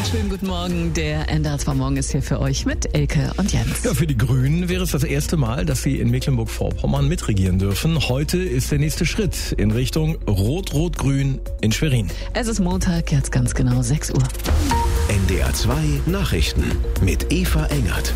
Schönen guten Morgen. Der NDR 2 Morgen ist hier für euch mit Elke und Jens. Ja, für die Grünen wäre es das erste Mal, dass sie in Mecklenburg-Vorpommern mitregieren dürfen. Heute ist der nächste Schritt in Richtung Rot-Rot-Grün in Schwerin. Es ist Montag, jetzt ganz genau 6 Uhr. NDR 2 Nachrichten mit Eva Engert.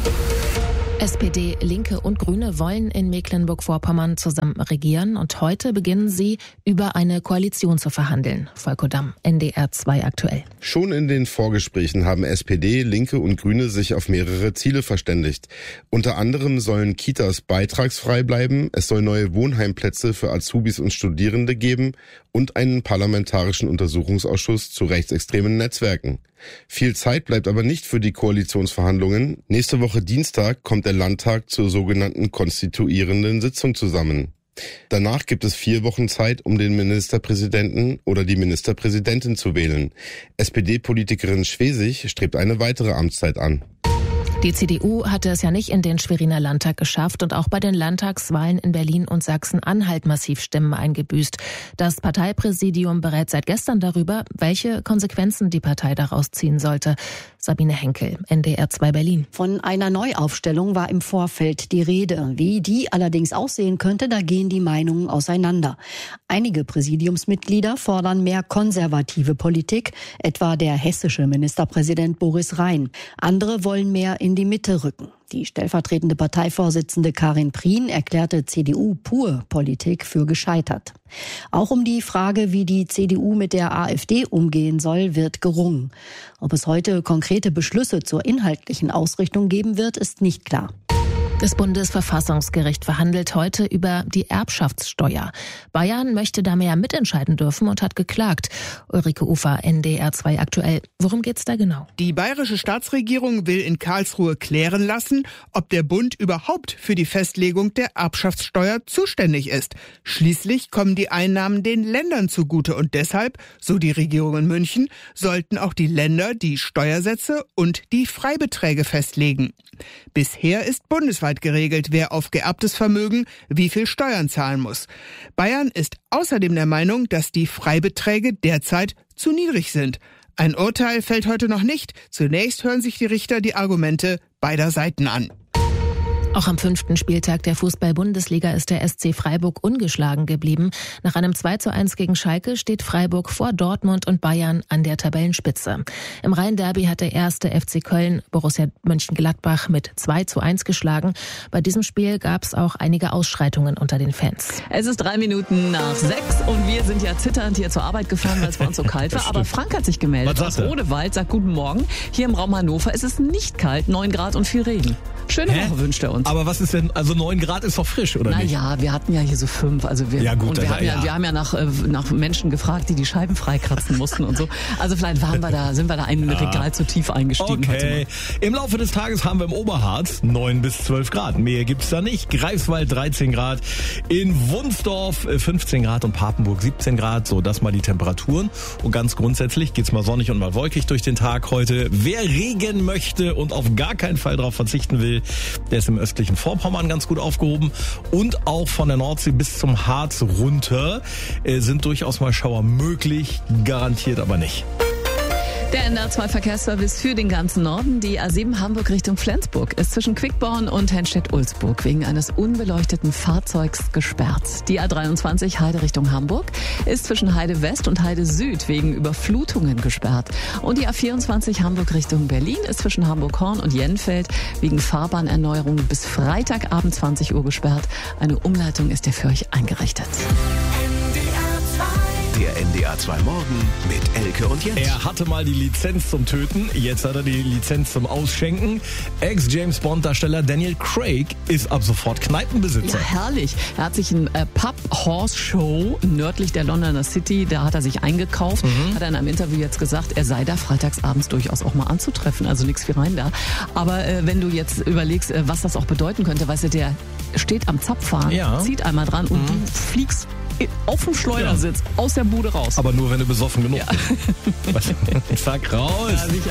SPD, Linke und Grüne wollen in Mecklenburg-Vorpommern zusammen regieren und heute beginnen sie, über eine Koalition zu verhandeln. Volker Damm, NDR 2 aktuell. Schon in den Vorgesprächen haben SPD, Linke und Grüne sich auf mehrere Ziele verständigt. Unter anderem sollen Kitas beitragsfrei bleiben, es soll neue Wohnheimplätze für Azubis und Studierende geben und einen parlamentarischen Untersuchungsausschuss zu rechtsextremen Netzwerken. Viel Zeit bleibt aber nicht für die Koalitionsverhandlungen. Nächste Woche Dienstag kommt der Landtag zur sogenannten konstituierenden Sitzung zusammen. Danach gibt es 4 Wochen Zeit, um den Ministerpräsidenten oder die Ministerpräsidentin zu wählen. SPD-Politikerin Schwesig strebt eine weitere Amtszeit an. Die CDU hatte es ja nicht in den Schweriner Landtag geschafft und auch bei den Landtagswahlen in Berlin und Sachsen-Anhalt massiv Stimmen eingebüßt. Das Parteipräsidium berät seit gestern darüber, welche Konsequenzen die Partei daraus ziehen sollte. Sabine Henkel, NDR 2 Berlin. Von einer Neuaufstellung war im Vorfeld die Rede. Wie die allerdings aussehen könnte, da gehen die Meinungen auseinander. Einige Präsidiumsmitglieder fordern mehr konservative Politik, etwa der hessische Ministerpräsident Boris Rhein. Andere wollen mehr in die Mitte rücken. Die stellvertretende Parteivorsitzende Karin Prien erklärte CDU-Pur-Politik für gescheitert. Auch um die Frage, wie die CDU mit der AfD umgehen soll, wird gerungen. Ob es heute konkrete Beschlüsse zur inhaltlichen Ausrichtung geben wird, ist nicht klar. Das Bundesverfassungsgericht verhandelt heute über die Erbschaftssteuer. Bayern möchte da mehr mitentscheiden dürfen und hat geklagt. Ulrike Ufer, NDR 2 aktuell. Worum geht's da genau? Die bayerische Staatsregierung will in Karlsruhe klären lassen, ob der Bund überhaupt für die Festlegung der Erbschaftssteuer zuständig ist. Schließlich kommen die Einnahmen den Ländern zugute und deshalb, so die Regierung in München, sollten auch die Länder die Steuersätze und die Freibeträge festlegen. Bisher ist bundesweit geregelt, wer auf geerbtes Vermögen wie viel Steuern zahlen muss. Bayern ist außerdem der Meinung, dass die Freibeträge derzeit zu niedrig sind. Ein Urteil fällt heute noch nicht. Zunächst hören sich die Richter die Argumente beider Seiten an. Auch am 5. Spieltag der Fußball-Bundesliga ist der SC Freiburg ungeschlagen geblieben. Nach einem 2:1 gegen Schalke steht Freiburg vor Dortmund und Bayern an der Tabellenspitze. Im Rhein-Derby hat der erste FC Köln Borussia Mönchengladbach mit 2:1 geschlagen. Bei diesem Spiel gab es auch einige Ausschreitungen unter den Fans. Es ist 3 Minuten nach 6 und wir sind ja zitternd hier zur Arbeit gefahren, weil es bei uns so kalt war. Aber Frank hat sich gemeldet aus Rodewald, sagt guten Morgen. Hier im Raum Hannover ist es nicht kalt, 9 Grad und viel Regen. Schöne Woche wünscht er uns. Aber was ist denn, also 9 Grad ist doch frisch, oder nicht? Naja, wir hatten ja hier so 5. Also wir haben ja nach Menschen gefragt, die Scheiben freikratzen mussten und so. Also vielleicht sind wir da ein Regal zu tief eingestiegen. Okay. Im Laufe des Tages haben wir im Oberharz 9 bis 12 Grad. Mehr gibt's da nicht. Greifswald 13 Grad. In Wunsdorf 15 Grad und Papenburg 17 Grad. So, das mal die Temperaturen. Und ganz grundsätzlich geht's mal sonnig und mal wolkig durch den Tag heute. Wer Regen möchte und auf gar keinen Fall darauf verzichten will, der ist im östlichen Vorpommern ganz gut aufgehoben. Und auch von der Nordsee bis zum Harz runter sind durchaus mal Schauer möglich, garantiert aber nicht. Der NDR 2 Verkehrsservice für den ganzen Norden. Die A7 Hamburg Richtung Flensburg ist zwischen Quickborn und Henstedt-Ulzburg wegen eines unbeleuchteten Fahrzeugs gesperrt. Die A23 Heide Richtung Hamburg ist zwischen Heide West und Heide Süd wegen Überflutungen gesperrt. Und die A24 Hamburg Richtung Berlin ist zwischen Hamburg-Horn und Jenfeld wegen Fahrbahnerneuerung bis Freitagabend 20 Uhr gesperrt. Eine Umleitung ist ja für euch eingerichtet. Der NDR 2 Morgen mit Elke und Jens. Er hatte mal die Lizenz zum Töten, jetzt hat er die Lizenz zum Ausschenken. Ex-James-Bond-Darsteller Daniel Craig ist ab sofort Kneipenbesitzer. Ja, herrlich. Er hat sich ein Pub Horse Show nördlich der Londoner City, da hat er sich eingekauft, hat er in einem Interview jetzt gesagt, er sei da freitagsabends durchaus auch mal anzutreffen, also nichts wie rein da. Aber wenn du jetzt überlegst, was das auch bedeuten könnte, weißt du, der steht am Zapfhahn, zieht einmal dran und du fliegst auf dem Schleudersitz aus der Bude raus. Aber nur, wenn du besoffen genug bist. Sag raus. Ja, sicher.